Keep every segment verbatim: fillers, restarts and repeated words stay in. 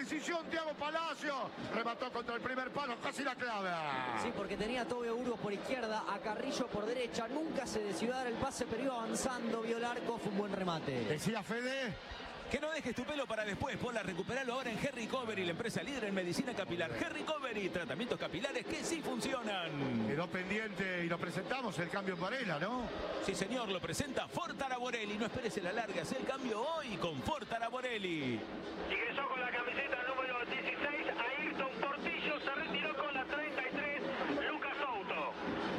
precisión Thiago Palacio. Remató contra el primer palo, casi la clava. Sí, porque tenía a Tobe Burgos por izquierda, a Carrillo por derecha. Nunca se decidió dar el pase, pero iba avanzando, vio el arco, fue un buen remate. Decía Fede. Que no dejes tu pelo para después, ponla, recuperalo ahora en Hair Recovery, la empresa líder en medicina capilar. Hair Recovery, tratamientos capilares que sí funcionan. Quedó pendiente y lo presentamos, el cambio en Varela, ¿no? Sí, señor, lo presenta Ford Araborelli. No esperes la larga, haz el cambio hoy con Ford Araborelli. Ingresó con la camiseta número dieciséis, Ayrton Portillo, se retiró con la treinta y tres, Lucas Souto.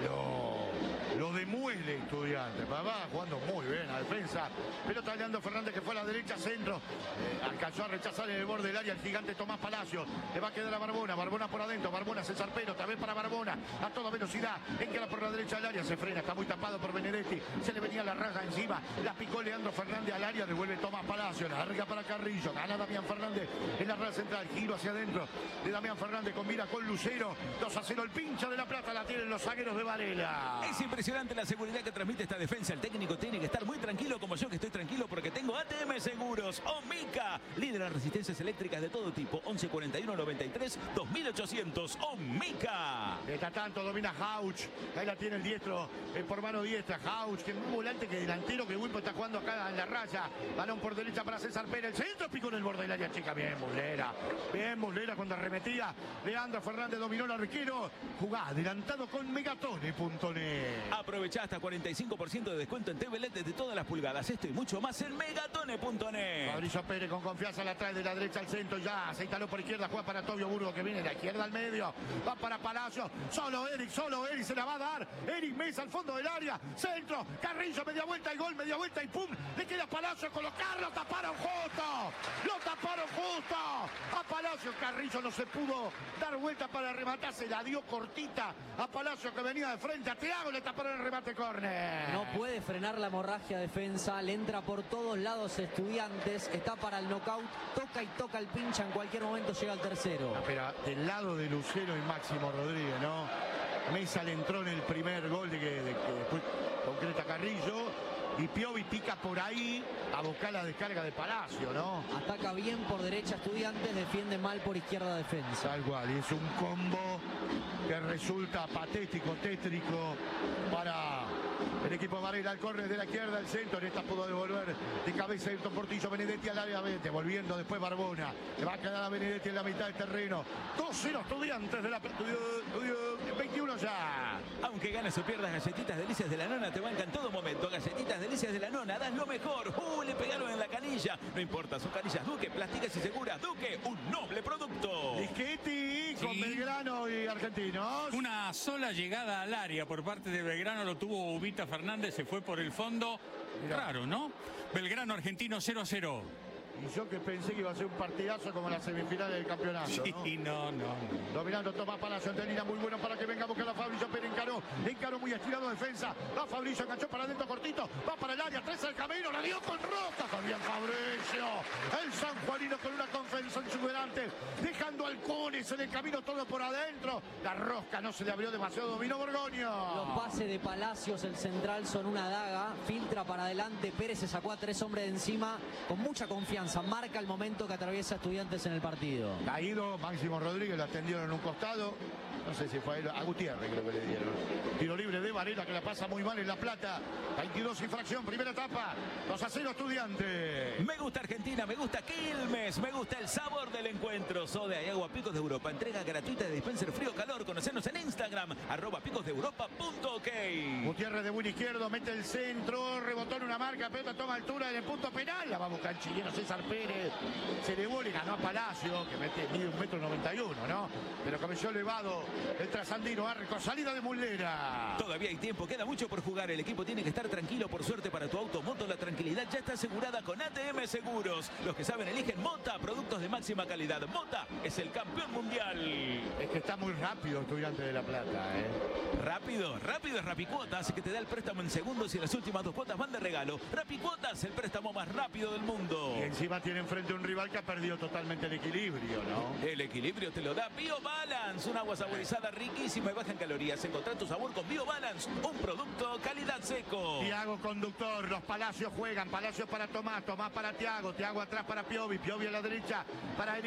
Lo, lo demuele Estudiantes, papá, jugando muy bien a defensa. Pelota de Leandro Fernández que fue a la derecha, centro. Eh, alcanzó a rechazar en el borde del área el gigante Tomás Palacio. Le va a quedar a Barbona, Barbona por adentro, Barbona César Pero, otra vez para Barbona, a toda velocidad, encara por la derecha del área, se frena, está muy tapado por Benedetti, se le venía la raya encima, la picó Leandro Fernández al área, devuelve Tomás Palacio, larga para Carrillo, gana Damián Fernández en la raya central, giro hacia adentro de Damián Fernández, combina con Lucero, dos a cero el pincha de la Plata, la tienen los zagueros de Varela. Es impresionante la seguridad que transmite esta defensa. El técnico tiene que estar muy tranquilo, como yo que estoy tranquilo porque tengo A T M Seguros. Omica, líder en resistencias eléctricas de todo tipo. once cuarenta y uno noventa y tres dos mil ochocientos. Omica. Está tanto, domina Hauch, ahí la tiene el diestro, eh, por mano diestra, Hauch, que es más volante que delantero, que Wilpo está jugando acá en la raya. Balón por derecha para César Pérez, el centro, picó en el borde del área chica, bien Muslera, bien Muslera cuando arremetía. Leandro Fernández dominó el arquero, jugá adelantado con megatone punto net. Aprovechá hasta cuarenta y cinco por ciento de descuento en T V L E D de todas las pulgadas. Esto y mucho más en megatone punto net. Fabricio Pérez con confianza la trae de la derecha al centro, ya se instaló por izquierda, juega para Tobio Burgo que viene de la izquierda al medio, va para Palacio, solo Eric, solo Eric se la va a dar, Eric Mesa al fondo del área, centro, Carrillo, media vuelta y gol, media vuelta y pum, le queda Palacio a colocar, lo taparon justo, lo taparon justo, a Palacio, Carrillo no se pudo dar vuelta para rematar, se la dio cortita a Palacio que venía de frente, a Thiago le taparon el remate córner. No puede frenar la hemorragia defensa, le entra por todos lados Estudiantes, está para el knockout, toca y toca el pincha, en cualquier momento llega al tercero. Pero del lado de Lucero y Máximo Rodríguez, ¿no? Mesa le entró en el primer gol de que, de que después concreta Carrillo. Y Piovi pica por ahí a buscar la descarga de Palacio, ¿no? Ataca bien por derecha Estudiantes, defiende mal por izquierda defensa. Tal cual, y es un combo que resulta patético, tétrico para el equipo de Varela. Al córner de la izquierda, el centro, en esta pudo devolver de cabeza Ayrton Portillo, Benedetti al área veinte, volviendo después Barbona. Le va a quedar a Benedetti en la mitad del terreno. dos cero Estudiantes de la veintiuno ya. Aunque ganes o pierdas, Galletitas Delicias de la Nona te bancan todo momento. Galletitas Delicias de la Nona, das lo mejor. ¡Uh! Le pegaron en la canilla. No importa, son canillas Duque, plásticas y seguras. Duque, un noble producto. Disquetti con Sí. Belgrano y Argentinos. Una sola llegada al área por parte de Belgrano lo tuvo Ubita Fernández, se fue por el fondo. Mirá. Raro, ¿no? Belgrano Argentino cero a cero. Y yo que pensé que iba a ser un partidazo como la semifinal del campeonato, ¿no? Sí, no, no, no. Dominando Tomás Palacio, Antelina muy bueno para que venga a buscar a Fabricio Pérez, encaró, encaró muy estirado defensa, va Fabricio, enganchó para adentro cortito, va para el área, tres al camino, la dio con Roca, también Fabricio, el sanjuanino con una confianza exuberante, dejando halcones en el camino todo por adentro, la rosca no se le abrió demasiado, dominó Borgoño. Los pases de Palacios, el central, son una daga, filtra para adelante, Pérez se sacó a tres hombres de encima, con mucha confianza. Marca el momento que atraviesa Estudiantes en el partido. Caído, Máximo Rodríguez lo atendieron en un costado. No sé si fue a, él, a Gutiérrez creo que le dieron. Tiro libre de Varela que la pasa muy mal en La Plata. veintidós infracción, primera etapa. dos a cero Estudiantes. Me gusta Argentina, me gusta Quilmes, me gusta el sabor del encuentro. Soda y agua Picos de Europa. Entrega gratuita de dispenser frío calor. Conocernos en Instagram, arroba picos de europa punto ok. Gutiérrez de buen izquierdo, mete el centro, rebotó en una marca, pelota toma altura en el punto penal. La va a buscar el chileno César Pérez. Se elevó, le ganó a Palacio, que mete, mide un metro noventa y uno, ¿no? Pero comenzó elevado el trasandino Arco, salida de Muslera. Todavía hay tiempo, queda mucho por jugar. El equipo tiene que estar tranquilo. Por suerte para tu auto, moto, la tranquilidad ya está asegurada con A T M Seguros. Los que saben eligen Mota, productos de máxima calidad. Mota es el campeón mundial. Es que está muy rápido Estudiantes de La Plata, ¿eh? Rápido, rápido es Rapicuotas, que te da el préstamo en segundos y las últimas dos cuotas van de regalo. Rapicuotas, el préstamo más rápido del mundo. Y encima tiene enfrente un rival que ha perdido totalmente el equilibrio, ¿no? El equilibrio te lo da BioBalance, un agua saborizada riquísima y baja en calorías. Encontrá tu sabor con BioBalance, un producto calidad seco. Thiago conductor, los Palacios juegan, Palacios para Tomás, Tomás para Thiago, Thiago atrás para Piovi, Piovi a la derecha para